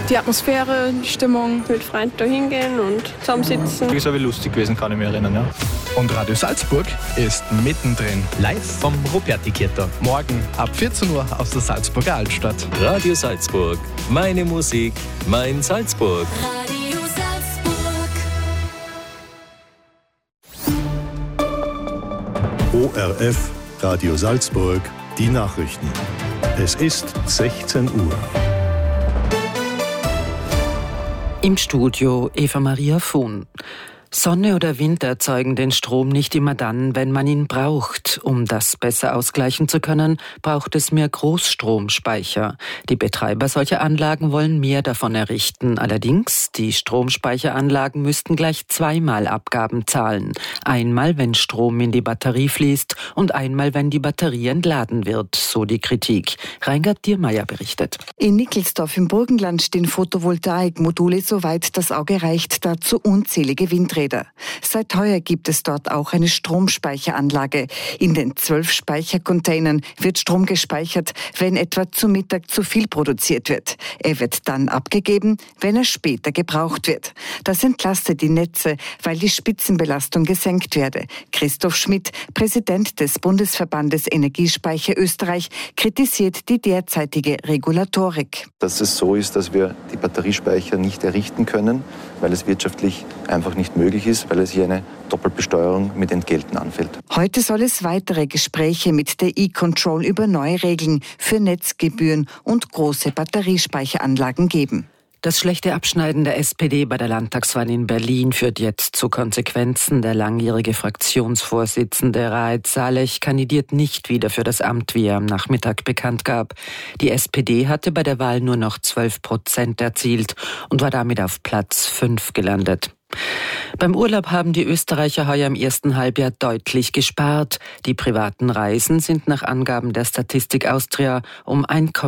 Die Atmosphäre, die Stimmung. Mit Freunden da hingehen und zusammensitzen. Das ist aber lustig gewesen, kann ich mich erinnern. Ja. Und Radio Salzburg ist mittendrin. Live vom Ruperti-Theater. Morgen ab 14 Uhr aus der Salzburger Altstadt. Radio Salzburg. Meine Musik, mein Salzburg. Radio Salzburg. ORF Radio Salzburg, die Nachrichten. Es ist 16 Uhr. Im Studio Eva-Maria Fuhn. Sonne oder Wind erzeugen den Strom nicht immer dann, wenn man ihn braucht. Um das besser ausgleichen zu können, braucht es mehr Großstromspeicher. Die Betreiber solcher Anlagen wollen mehr davon errichten. Allerdings, die Stromspeicheranlagen müssten gleich zweimal Abgaben zahlen. Einmal, wenn Strom in die Batterie fließt und einmal, wenn die Batterie entladen wird, so die Kritik. Reingard Diermeier berichtet. In Nickelsdorf im Burgenland stehen Photovoltaikmodule, soweit das Auge reicht, dazu unzählige Windräder. Seit heuer gibt es dort auch eine Stromspeicheranlage. In den 12 Speichercontainern wird Strom gespeichert, wenn etwa zu Mittag zu viel produziert wird. Er wird dann abgegeben, wenn er später gebraucht wird. Das entlastet die Netze, weil die Spitzenbelastung gesenkt werde. Christoph Schmidt, Präsident des Bundesverbandes Energiespeicher Österreich, kritisiert die derzeitige Regulatorik. Dass es so ist, dass wir die Batteriespeicher nicht errichten können, weil es wirtschaftlich einfach nicht möglich ist, weil es hier eine Doppelbesteuerung mit Entgelten anfällt. Heute soll es weitere Gespräche mit der E-Control über neue Regeln für Netzgebühren und große Batteriespeicheranlagen geben. Das schlechte Abschneiden der SPD bei der Landtagswahl in Berlin führt jetzt zu Konsequenzen. Der langjährige Fraktionsvorsitzende Raed Saleh kandidiert nicht wieder für das Amt, wie er am Nachmittag bekannt gab. Die SPD hatte bei der Wahl nur noch 12% erzielt und war damit auf Platz 5 gelandet. Beim Urlaub haben die Österreicher heuer im ersten Halbjahr deutlich gespart. Die privaten Reisen sind nach Angaben der Statistik Austria um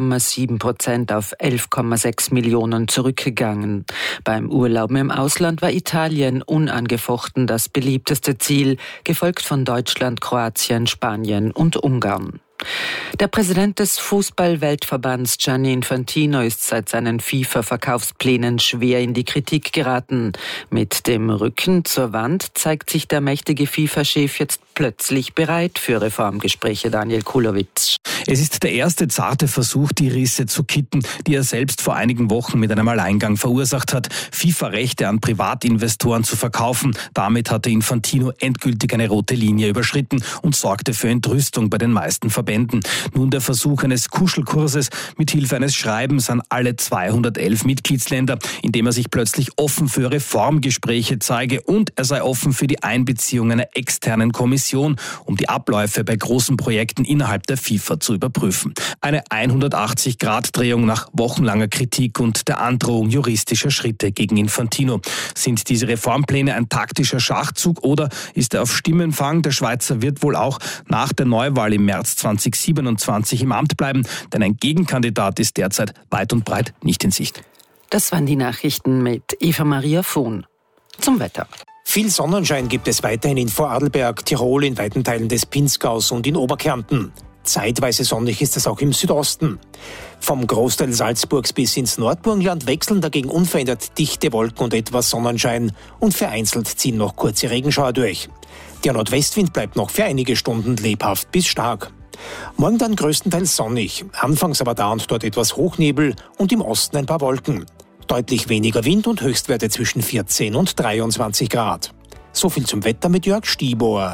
1,7% auf 11,6 Millionen zurückgegangen. Beim Urlauben im Ausland war Italien unangefochten das beliebteste Ziel, gefolgt von Deutschland, Kroatien, Spanien und Ungarn. Der Präsident des Fußball-Weltverbands Gianni Infantino ist seit seinen FIFA-Verkaufsplänen schwer in die Kritik geraten. Mit dem Rücken zur Wand zeigt sich der mächtige FIFA-Chef jetzt plötzlich bereit für Reformgespräche. Daniel Kulowitsch. Es ist der erste zarte Versuch, die Risse zu kitten, die er selbst vor einigen Wochen mit einem Alleingang verursacht hat, FIFA-Rechte an Privatinvestoren zu verkaufen. Damit hatte Infantino endgültig eine rote Linie überschritten und sorgte für Entrüstung bei den meisten Verbänden. Nun der Versuch eines Kuschelkurses mit Hilfe eines Schreibens an alle 211 Mitgliedsländer, in dem er sich plötzlich offen für Reformgespräche zeige und er sei offen für die Einbeziehung einer externen Kommission, um die Abläufe bei großen Projekten innerhalb der FIFA zu überprüfen. Eine 180-Grad-Drehung nach wochenlanger Kritik und der Androhung juristischer Schritte gegen Infantino. Sind diese Reformpläne ein taktischer Schachzug oder ist er auf Stimmenfang? Der Schweizer wird wohl auch nach der Neuwahl im März 2027 im Amt bleiben, denn ein Gegenkandidat ist derzeit weit und breit nicht in Sicht. Das waren die Nachrichten mit Eva-Maria Fuhn. Zum Wetter. Viel Sonnenschein gibt es weiterhin in Vorarlberg, Tirol, in weiten Teilen des Pinzgaus und in Oberkärnten. Zeitweise sonnig ist es auch im Südosten. Vom Großteil Salzburgs bis ins Nordburgenland wechseln dagegen unverändert dichte Wolken und etwas Sonnenschein und vereinzelt ziehen noch kurze Regenschauer durch. Der Nordwestwind bleibt noch für einige Stunden lebhaft bis stark. Morgen dann größtenteils sonnig, anfangs aber da und dort etwas Hochnebel und im Osten ein paar Wolken. Deutlich weniger Wind und Höchstwerte zwischen 14 und 23 Grad. So viel zum Wetter mit Jörg Stiebohr.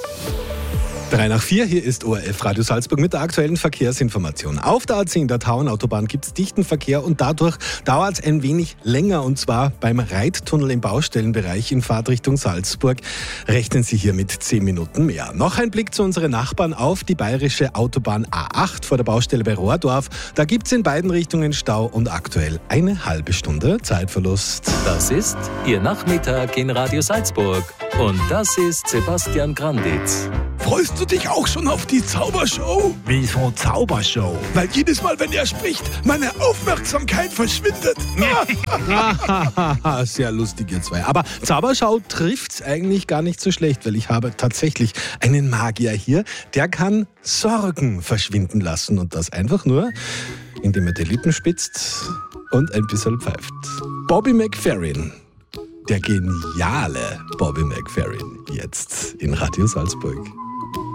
3 nach 4, hier ist ORF Radio Salzburg mit der aktuellen Verkehrsinformation. Auf der A10, der Tauenautobahn, gibt es dichten Verkehr und dadurch dauert es ein wenig länger. Und zwar beim Reittunnel im Baustellenbereich in Fahrtrichtung Salzburg rechnen Sie hier mit 10 Minuten mehr. Noch ein Blick zu unseren Nachbarn auf die bayerische Autobahn A8 vor der Baustelle bei Rohrdorf. Da gibt es in beiden Richtungen Stau und aktuell eine halbe Stunde Zeitverlust. Das ist Ihr Nachmittag in Radio Salzburg. Und das ist Sebastian Granditz. Freust du dich auch schon auf die Zaubershow? Wieso Zaubershow? Weil jedes Mal, wenn er spricht, meine Aufmerksamkeit verschwindet. Sehr lustig, ihr zwei. Aber Zaubershow trifft's eigentlich gar nicht so schlecht, weil ich habe tatsächlich einen Magier hier, der kann Sorgen verschwinden lassen. Und das einfach nur, indem er die Lippen spitzt und ein bisschen pfeift. Bobby McFerrin, der geniale Bobby McFerrin, jetzt in Radio Salzburg.